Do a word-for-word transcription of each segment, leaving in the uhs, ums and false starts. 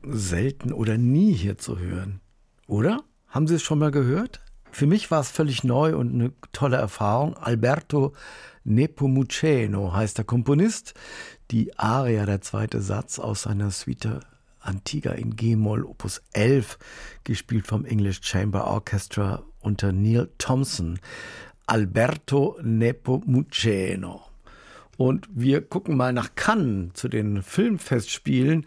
selten oder nie hier zu hören. Oder? Haben Sie es schon mal gehört? Für mich war es völlig neu und eine tolle Erfahrung. Alberto Nepomuceno heißt der Komponist. Die Aria, der zweite Satz aus seiner Suite Antigua in G-Moll, Opus elf, gespielt vom English Chamber Orchestra unter Neil Thompson. Alberto Nepomuceno. Und wir gucken mal nach Cannes zu den Filmfestspielen.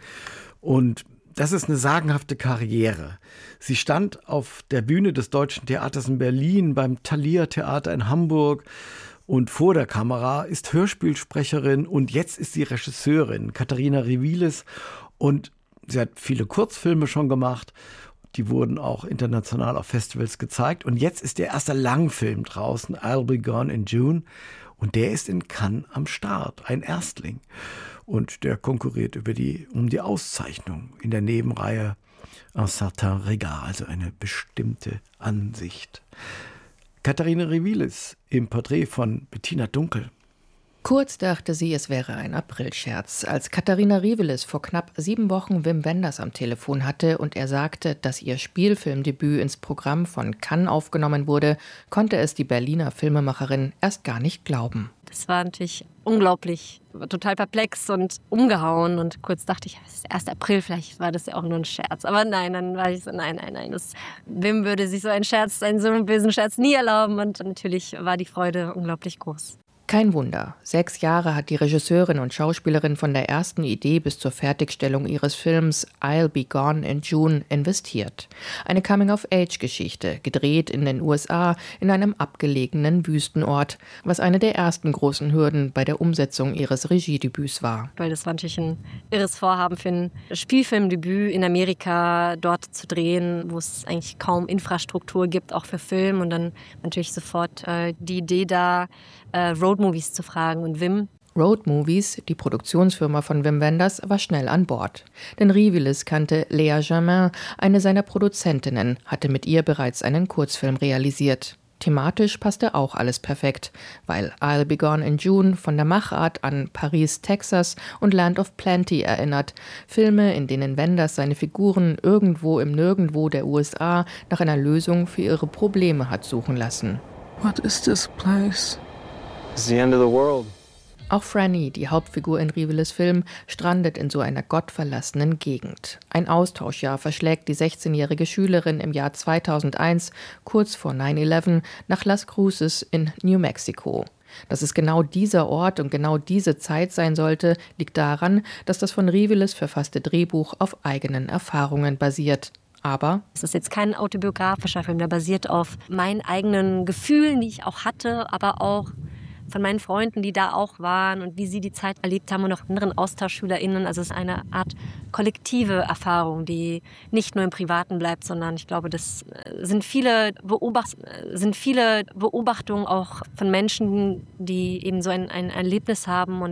Und das ist eine sagenhafte Karriere. Sie stand auf der Bühne des Deutschen Theaters in Berlin, beim Thalia Theater in Hamburg. Und vor der Kamera ist Hörspielsprecherin und jetzt ist sie Regisseurin, Katharina Revilis. Und sie hat viele Kurzfilme schon gemacht. Die wurden auch international auf Festivals gezeigt. Und jetzt ist der erste Langfilm draußen, I'll Be Gone in June. Und der ist in Cannes am Start, ein Erstling. Und der konkurriert über die, um die Auszeichnung in der Nebenreihe Un certain regard, also eine bestimmte Ansicht. Katharina Revilis im Porträt von Bettina Dunkel. Kurz dachte sie, es wäre ein Aprilscherz, als Katharina Revilis vor knapp sieben Wochen Wim Wenders am Telefon hatte und er sagte, dass ihr Spielfilmdebüt ins Programm von Cannes aufgenommen wurde, konnte es die Berliner Filmemacherin erst gar nicht glauben. Das war natürlich unglaublich, war total perplex und umgehauen und kurz dachte ich, es ist erster April, vielleicht war das ja auch nur ein Scherz. Aber nein, dann war ich so, nein, nein, nein, das, Wim würde sich so einen Scherz, einen so einen bösen Scherz nie erlauben und natürlich war die Freude unglaublich groß. Kein Wunder. Sechs Jahre hat die Regisseurin und Schauspielerin von der ersten Idee bis zur Fertigstellung ihres Films I'll Be Gone in June investiert. Eine Coming-of-Age-Geschichte, gedreht in den U S A in einem abgelegenen Wüstenort, was eine der ersten großen Hürden bei der Umsetzung ihres Regiedebüts war. Weil das war natürlich ein irres Vorhaben für ein Spielfilmdebüt in Amerika, dort zu drehen, wo es eigentlich kaum Infrastruktur gibt, auch für Film. Und dann natürlich sofort äh, die Idee da, äh, Road Movies zu fragen und Wim. Road Movies, die Produktionsfirma von Wim Wenders, war schnell an Bord. Denn Revilis kannte Lea Germain, eine seiner Produzentinnen, hatte mit ihr bereits einen Kurzfilm realisiert. Thematisch passte auch alles perfekt, weil I'll Be Gone in June von der Machart an Paris, Texas und Land of Plenty erinnert. Filme, in denen Wenders seine Figuren irgendwo im Nirgendwo der U S A nach einer Lösung für ihre Probleme hat suchen lassen. What is this place? It's the end of the world. Auch Franny, die Hauptfigur in Revilis Film, strandet in so einer gottverlassenen Gegend. Ein Austauschjahr verschlägt die sechzehnjährige Schülerin im Jahr zweitausendeins, kurz vor neun elf, nach Las Cruces in New Mexico. Dass es genau dieser Ort und genau diese Zeit sein sollte, liegt daran, dass das von Revilis verfasste Drehbuch auf eigenen Erfahrungen basiert. Aber es ist jetzt kein autobiografischer Film, der basiert auf meinen eigenen Gefühlen, die ich auch hatte, aber auch von meinen Freunden, die da auch waren und wie sie die Zeit erlebt haben und auch anderen AustauschschülerInnen. Also es ist eine Art kollektive Erfahrung, die nicht nur im Privaten bleibt, sondern ich glaube, das sind viele, Beobacht- sind viele Beobachtungen auch von Menschen, die eben so ein, ein Erlebnis haben und